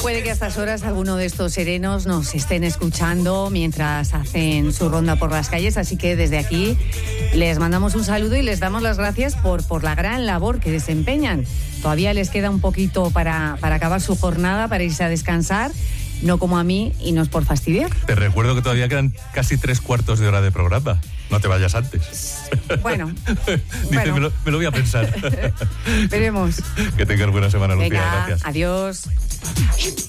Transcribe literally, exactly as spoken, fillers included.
Puede que a estas horas alguno de estos serenos nos estén escuchando mientras hacen su ronda por las calles, así que desde aquí les mandamos un saludo y les damos las gracias por, por la gran labor que desempeñan. Todavía les queda un poquito para, para acabar su jornada, para irse a descansar, no como a mí, y no es por fastidiar. Te recuerdo que todavía quedan casi tres cuartos de hora de programa. No te vayas antes. Bueno. Dice, bueno. Me, lo, me lo voy a pensar. Veremos. Que tengas buena semana, Lucía. Venga, gracias. Adiós.